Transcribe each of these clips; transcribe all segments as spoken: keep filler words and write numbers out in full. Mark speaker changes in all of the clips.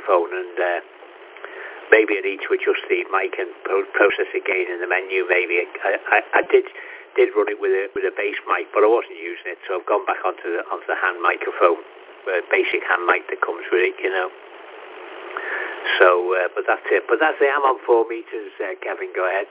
Speaker 1: microphone, and uh, maybe I need to adjust the mic and pro- process it again in the menu. Maybe I, I, I did did run it with a with a bass mic, but I wasn't using it, so I've gone back onto the onto the hand microphone, uh, basic hand mic that comes with it, you know. So, uh, but that's it. But that's it. I'm on four meters. Uh, Kevin, go ahead.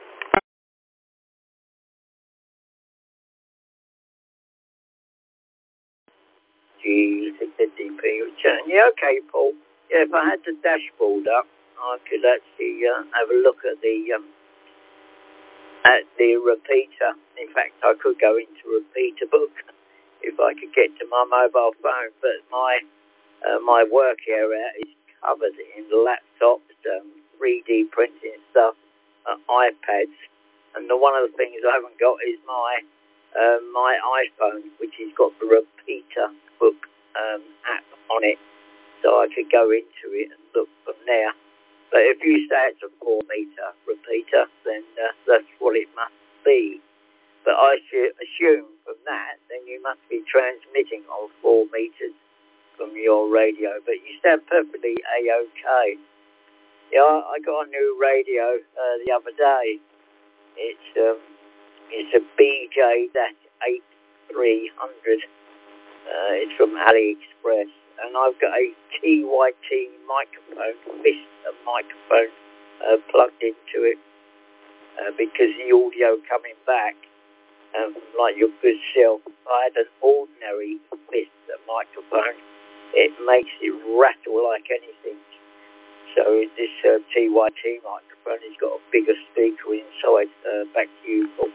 Speaker 2: G six Z D P return. Yeah, okay, Paul. Yeah, if I had the dashboard up, I could actually uh, have a look at the um, at the repeater. In fact, I could go into repeater book if I could get to my mobile phone. But my uh, my work area is covered in laptops, um, three D printing stuff, uh, iPads, and the, one of the things I haven't got is my uh, my iPhone, which has got the repeater book um, app on it, so I could go into it and look from there. But if you say it's a four meter repeater, then uh, that's what it must be. But I should assume from that, then you must be transmitting on four meters from your radio, but you sound perfectly A-OK. Yeah, I got a new radio uh, the other day. It's um, it's a B J eighty-three hundred. Uh, it's from AliExpress, and I've got a T Y T microphone, Vista microphone, uh, plugged into it uh, because the audio coming back, um, like your good self, I had an ordinary Vista microphone. It makes it rattle like anything. So this uh, T Y T microphone has got a bigger speaker inside. Uh, back to you, Paul.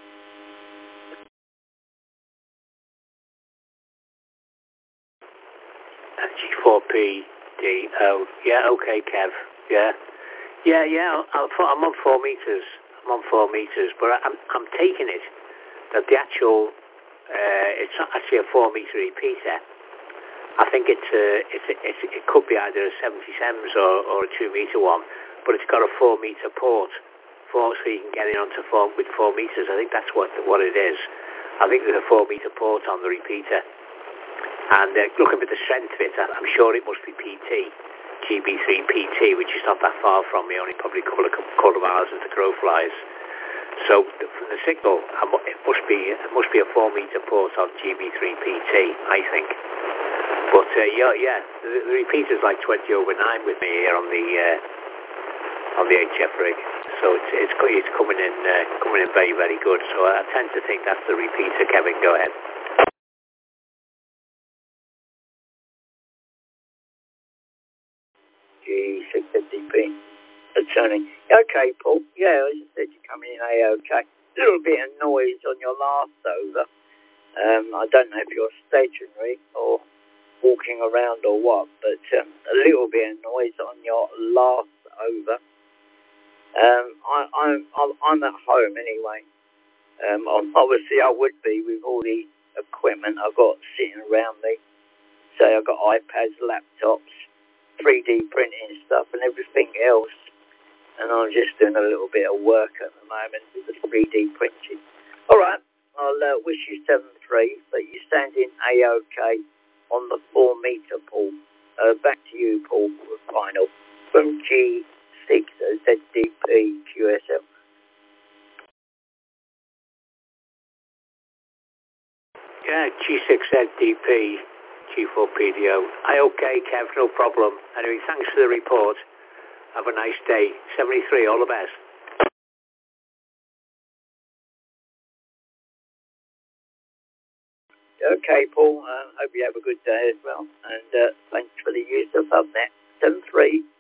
Speaker 1: G four P D O. Yeah, okay, Kev. Yeah, yeah, yeah. I'm, I'm on four meters. I'm on four meters, but I'm I'm taking it that the actual uh, it's not actually a four meter repeater. I think it's, uh, it's, it's it could be either a seventy sems or, or a two meter one, but it's got a four meter port, for, so you can get it onto four with four meters. I think that's what what it is. I think there's a four meter port on the repeater, and uh, looking at the strength of it, I'm sure it must be P T, G B three P T, which is not that far from me, only probably a couple of couple of hours as the crow flies. So from the signal, it must be it must be a four meter port on G B three P T, I think. But uh, yeah, yeah, the, the repeater's like twenty over nine with me here on the uh, on the H F rig, so it's it's it's coming in uh, coming in very very good. So I tend to think that's the repeater. Kevin, go ahead.
Speaker 2: G six fifty P returning. Okay, Paul. Yeah, as I said, you're coming in A-OK. A little bit of noise on your last over. Um, I don't know if you're stationary or walking around or what, but um, a little bit of noise on your last over. Um, I, I'm, I'm I'm at home anyway. Um, obviously I would be with all the equipment I've got sitting around me. Say I've got iPads, laptops, three D printing stuff and everything else. And I'm just doing a little bit of work at the moment with the three D printing. All right, I'll uh, wish you seven three, but you stand in A-OK on the four meter, Paul. Uh, back to you, Paul, for final. From G six Z D P Q S L.
Speaker 1: Yeah, G six Z D P, G four P D O. I okay, Kev, no problem. Anyway, thanks for the report. Have a nice day. seventy-three, all the best.
Speaker 2: Okay, Paul. I uh, hope you have a good day as well. And uh, thanks for the use of HubNet. seven three.